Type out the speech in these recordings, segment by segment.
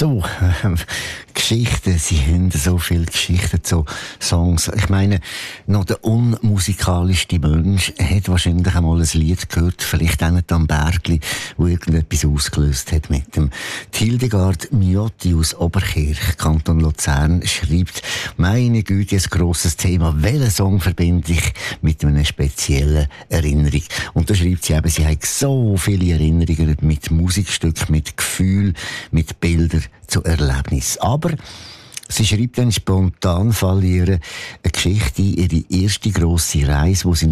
So, Geschichten, sie haben so viele Geschichten, so Songs. Ich meine, noch der unmusikalischste Mensch hat wahrscheinlich einmal ein Lied gehört, vielleicht auch nicht am Bergli, wo irgendetwas ausgelöst hat mit dem. Hildegard Miotti aus Oberkirch, Kanton Luzern, schreibt, meine Güte, ein grosses Thema. Welchen Song verbinde ich mit einer speziellen Erinnerung? Und da schreibt sie eben, sie hat so viele Erinnerungen mit Musikstücken, mit Gefühl, mit Bildern zu Erlebnis. Aber sie schreibt dann spontan eine Geschichte, ihre erste grosse Reise, wo sie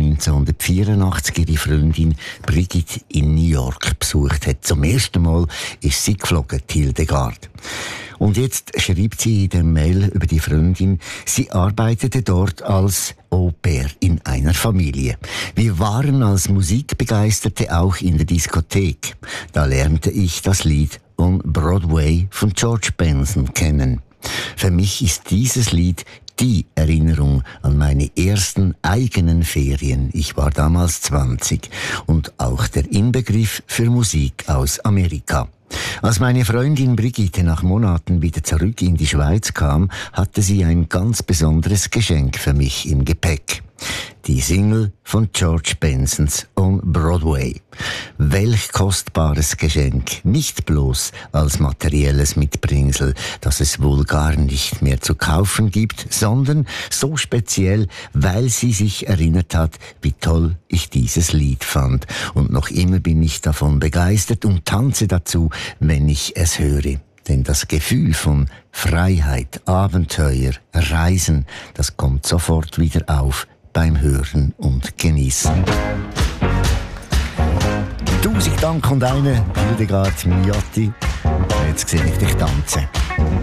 1984 ihre Freundin Brigitte in New York besucht hat. Zum ersten Mal ist sie geflogen, Hildegard. Und jetzt schreibt sie in der Mail über die Freundin, sie arbeitete dort als Au-pair in einer Familie. Wir waren als Musikbegeisterte auch in der Diskothek. Da lernte ich das Lied On Broadway von George Benson kennen. Für mich ist dieses Lied die Erinnerung an meine ersten eigenen Ferien. Ich war damals 20 und auch der Inbegriff für Musik aus Amerika. Als meine Freundin Brigitte nach Monaten wieder zurück in die Schweiz kam, hatte sie ein ganz besonderes Geschenk für mich im Gepäck. Die Single von George Bensons On Broadway. Welch kostbares Geschenk, nicht bloß als materielles Mitbringsel, das es wohl gar nicht mehr zu kaufen gibt, sondern so speziell, weil sie sich erinnert hat, wie toll ich dieses Lied fand. Und noch immer bin ich davon begeistert und tanze dazu, wenn ich es höre. Denn das Gefühl von Freiheit, Abenteuer, Reisen, das kommt sofort wieder auf beim Hören und Genießen. 1000 Dank und eine Hildegard Miotti. Jetzt sehe ich dich tanzen.